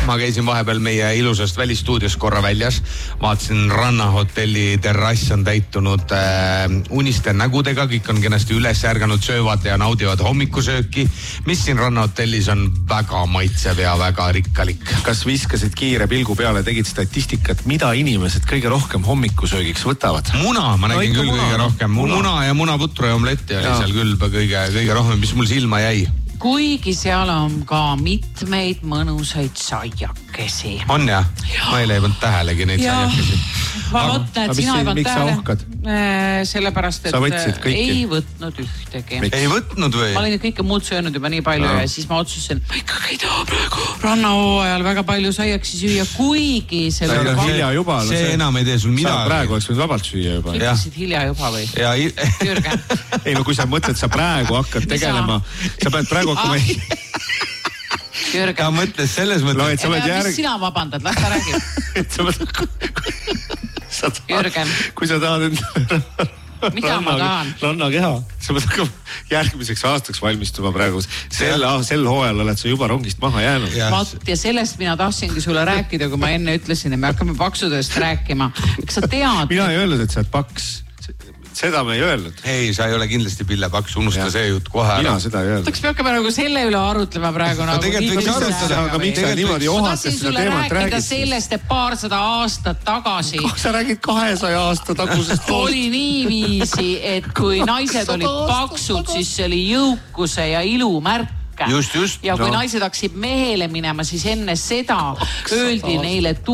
ma käisin vahepeal meie ilusast välistuudios korra väljas, vaatasin rannahotelli terrass on täitunud uniste nägudega, kõik on kenasti üles ärganud, söövad ja naudivad hommikusööki, mis siin rannahotellis on väga maitsev ja väga rikkalik. Kas viskasid kiire pilgu peale, tegid statistikat, mida inimesed kõige rohkem hommikusöögiks võtavad? Muna, ma nägin küll kõige rohkem. Muna ja munaputru ja omletti oli seal küll kõige rohkem, mis mul silma jäi. Kuigi seal on ka mitmeid mõnusaid saiakesi. On ja? Ma ei leinud tähelegi neid saiakesi. Ma võtlen, et sina ei võtnud tähele. Sellepärast, et ei võtnud ühtegi. Ei võtnud või? Ma olin kõike muud söönud juba nii palju ja siis ma otsustasin, ma ikkagi ei taha praegu rannahooajal väga palju saiaksi süüa, kuigi see on hilja juba. See enam ei tee sul midagi. Sa praegu oleks võinud vabalt süüa juba. Ütlesid hilja juba või? Jürgen. Ei no kui sa mõtled, sa praegu hakkad tegelema, sa pead praegu hakkama Jürgen. Ta mõtles selles mõttes. Mis sina vabandad, las ta räägib. Jürgen. Kui sa tahad mida ma tahan? Rannakeha. Sa pead hakkama järgmiseks aastaks valmistuma praegu. Sel hooajal oled sa juba rongist maha jäänud. Ja sellest mina tahtsingi sulle rääkida, kui ma enne ütlesin, et me hakkame paksudest rääkima. Eks sa tead? Mina ei öelnud, et sa oled paks. Seda me ei öelnud. Ei, sa ei ole kindlasti Pille Paks, unusta see jutt kohe ära. Mina seda ei öelnud. Eks me hakkame nagu selle üle arutlema praegu. No tegelikult võiks arutleda, aga miks sa niimoodi ohates seda teemat räägid? Ma tahtsin sulle rääkida sellest, et 200 aastat tagasi. Sa räägid 200 aasta tagusest. Oli niiviisi, et kui naised olid paksud, siis see oli jõukuse ja ilu märk. Just. Ja kui naised hakkasid mehele minema, siis enne seda öeldi neile